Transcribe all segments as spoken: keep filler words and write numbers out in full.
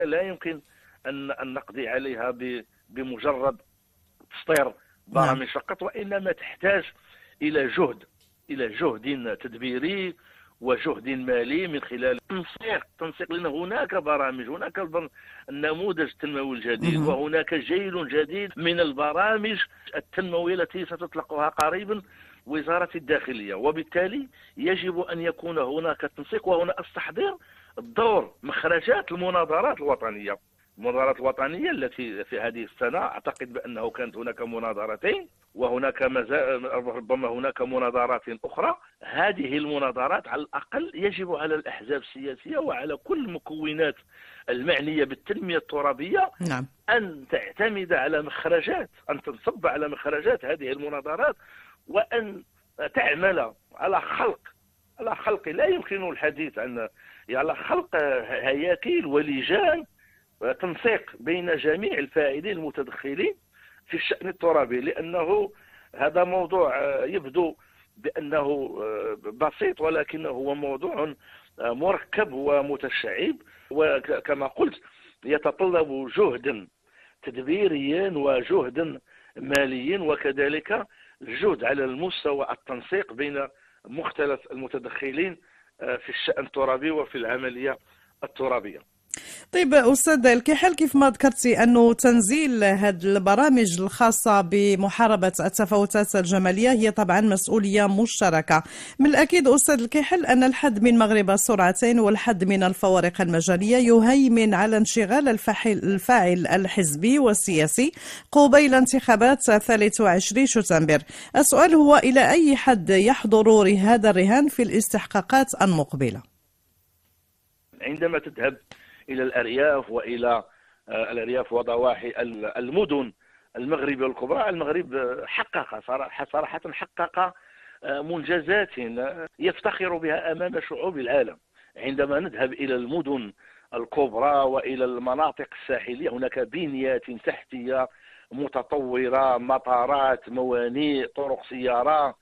لا يمكن أن أن نقضي عليها بمجرد تسطير نعم. برامج فقط، وإنما تحتاج إلى جهد إلى جهد تدبيري وجهد مالي من خلال التنسيق تنسيق لأن هناك برامج، هناك النموذج التنموي الجديد، مهم. وهناك جيل جديد من البرامج التنموية التي ستطلقها قريبا وزارة الداخلية، وبالتالي يجب أن يكون هناك تنسيق وهنا استحضير الدور مخرجات المناظرات الوطنية. المناظرات الوطنية التي في هذه السنة أعتقد بأنه كانت هناك مناظرتين، وهناك مزا... ربما هناك مناظرات أخرى. هذه المناظرات على الأقل يجب على الأحزاب السياسية وعلى كل المكونات المعنية بالتنمية الترابية نعم. أن تعتمد على مخرجات، أن تنصب على مخرجات هذه المناظرات، وأن تعمل على خلق على خلق لا يمكن الحديث عن على خلق هياكل ولجان تنسيق بين جميع الفاعلين المتدخلين في الشأن الترابي، لأنه هذا موضوع يبدو بأنه بسيط ولكنه هو موضوع مركب ومتشعب، وكما قلت يتطلب جهدا تدبيريا وجهدا ماليا، وكذلك الجهد على المستوى التنسيق بين مختلف المتدخلين في الشأن الترابي وفي العملية الترابية. طيب أستاذ الكحل، كيف ما ذكرتي أنه تنزيل هذه البرامج الخاصة بمحاربة التفاوتات الجمالية هي طبعا مسؤولية مشتركة. من الأكيد أستاذ الكحل أن الحد من مغرب السرعتين والحد من الفوارق المجالية يهيمن على انشغال الفاعل الحزبي والسياسي قبيل انتخابات ثالث وعشرين شتنبر. السؤال هو إلى أي حد يحضر هذا الرهان في الاستحقاقات المقبلة؟ عندما تذهب إلى الأرياف وإلى الأرياف وضواحي المدن المغربية الكبرى، المغرب حقق صراحة حقق منجزات يفتخر بها أمام شعوب العالم. عندما نذهب إلى المدن الكبرى وإلى المناطق الساحلية هناك بنيات تحتية متطورة، مطارات، موانئ، طرق سيارة،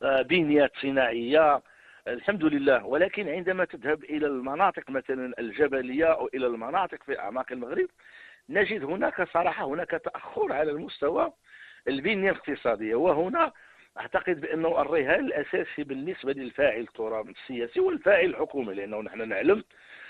بنيات صناعية، الحمد لله. ولكن عندما تذهب إلى المناطق مثلا الجبلية أو إلى المناطق في أعماق المغرب نجد هناك صراحة هناك تأخر على المستوى البنية الاقتصادية، وهنا أعتقد بأنه الرهان الأساسي بالنسبة للفاعل الترابي السياسي والفاعل الحكومي، لأنه نحن نعلم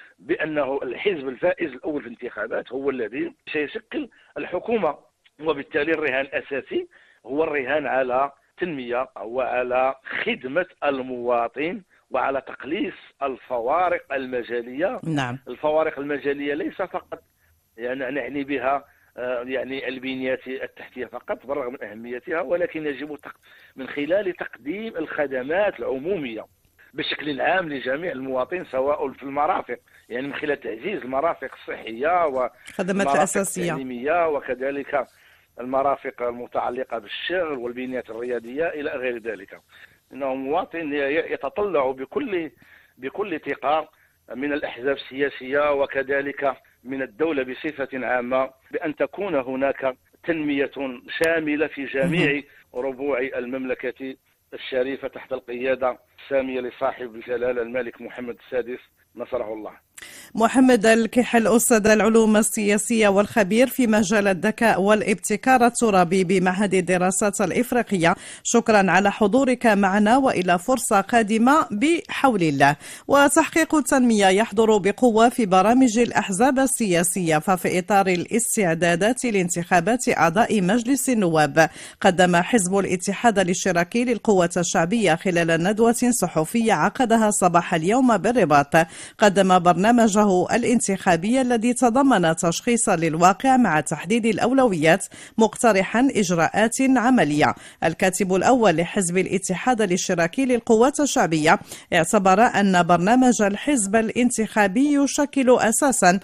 بأنه الحزب الفائز الأول في الانتخابات هو الذي سيشكل الحكومة، وبالتالي الرهان الأساسي هو الرهان على تنمية وعلى خدمة المواطن وعلى تقليص الفوارق المجالية. نعم. الفوارق المجالية ليس فقط يعني نعني بها يعني البنيات التحتية فقط بالرغم من أهميتها، ولكن يجب من خلال تقديم الخدمات العمومية بشكل عام لجميع المواطنين سواء في المرافق، يعني من خلال تعزيز المرافق الصحية والخدمات الأساسية التعليمية وكذلك المرافق المتعلقة بالشغل والبنيات الريادية إلى غير ذلك. إنه مواطن يتطلع بكل بكل ثقة من الأحزاب السياسية وكذلك من الدولة بصفة عامة بأن تكون هناك تنمية شاملة في جميع ربوع المملكة الشريفة تحت القيادة السامية لصاحب الجلالة الملك محمد السادس نصره الله. محمد الكحل، أستاذ العلوم السياسية والخبير في مجال الذكاء والابتكار الترابي بمعهد الدراسات الإفريقية، شكرا على حضورك معنا وإلى فرصة قادمة بحول الله. وتحقيق التنمية يحضر بقوة في برامج الأحزاب السياسية، ففي إطار الاستعدادات لانتخابات أعضاء مجلس النواب قدم حزب الاتحاد الاشتراكي للقوة الشعبية خلال ندوة صحفية عقدها صباح اليوم بالرباط قدم برنامجه الانتخابي الذي تضمن تشخيصا للواقع مع تحديد الأولويات مقترحا إجراءات عملية. الكاتب الأول لحزب الاتحاد الاشتراكي للقوات الشعبية اعتبر أن برنامج الحزب الانتخابي يشكل أساسا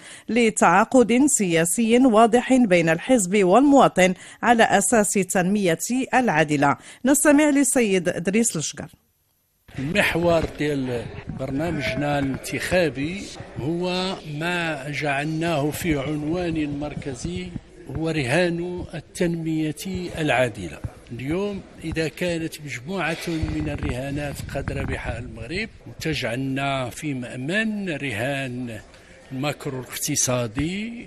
لتعاقد سياسي واضح بين الحزب والمواطن على أساس تنمية العادلة. نستمع للسيد إدريس الشقر. المحور ديال برنامجنا الانتخابي هو ما جعلناه في عنوان مركزي هو رهان التنمية العادلة. اليوم إذا كانت مجموعة من الرهانات قد ربحها المغرب وتجعلنا في مأمن رهان الماكرو الاقتصادي